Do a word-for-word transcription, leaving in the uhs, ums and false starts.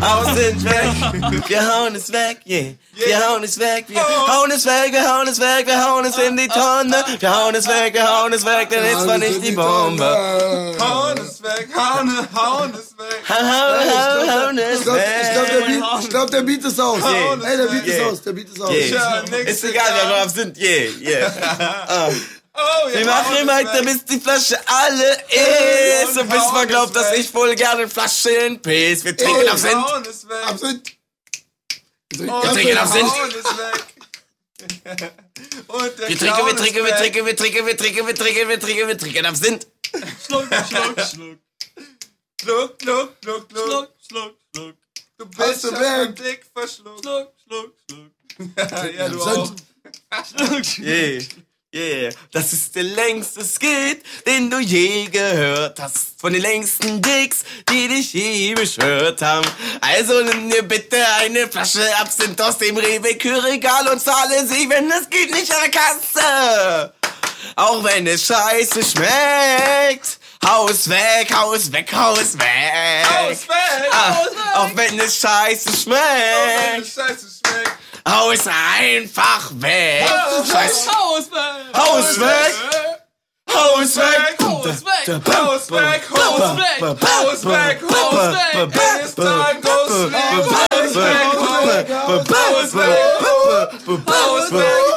Haus sind weg, wir hauen es weg, yeah. Wir hauen es weg, wir hauen es weg, wir hauen es weg, wir hauen es in die Tonne. Wir hauen es weg, wir hauen es weg, denn jetzt war nicht die Bombe. Hauen es weg, hauen, hauen es weg. Hauen, hauen es Ich glaube, weg. der, Beat- ich glaub, der Beat ist aus. Yeah. Ey, der Beat ist Yeah. aus, der Beat ist aus. Yeah. Ja, nix Ist egal, wer drauf sind, yeah, yeah. Ah. Oh, Wir machen weiter, bis die Flasche alle ist. Und bis man glaubt, dass ich wohl gerne Flaschen piss. Wir trinken auf Sinn. Hauen es weg. Absinth. Wir trinken auf Sinn. Hauen es weg. Und der Wir trinken, wir Clown ist trinken, wir weg. trinken, wir trinken, wir trinken, wir trinken, wir trinken, wir trinken auf Sinn. Schluck, schluck, schluck. Schluck, schluck, schluck, schluck. Schluck, schluck, schluck. Du Hast bist du schon weg? am Dick verschluckt. Schluck, schluck, schluck. Ja, du auch. Schluck, schluck. Yeah, yeah. Das ist der längste Skit, den du je gehört hast. Von den längsten Dicks, die dich je beschwört haben. Also nimm dir bitte eine Flasche Absinth aus dem Rewe-Kühlregal und zahle sie, wenn es geht, nicht an der Kasse. Auch wenn es scheiße schmeckt. Haus weg, Haus weg, Haus weg. Haus weg, Ah, Haus weg. auch wenn es scheiße Oh, schmeckt. Scheiße schmeckt. Haus einfach weg. Scheiß. Haus weg! Haus weg. Haus weg. Haus weg! Haus weg, Haus weg, Haus weg, Haus weg. And it's time to sleep. Haus weg, Haus weg, Haus weg, Haus weg.